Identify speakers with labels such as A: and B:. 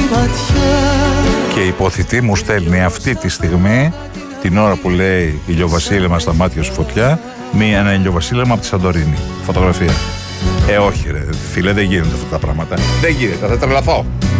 A: Και η υποθητή μου στέλνει αυτή τη στιγμή, την ώρα που λέει ηλιοβασίλεμα στα μάτια σου φωτιά, ένα ηλιοβασίλεμα από τη Σαντορίνη. Φωτογραφία. Όχι ρε φίλε, δεν γίνονται αυτά τα πράγματα. Δεν γίνεται, θα τρελαθώ.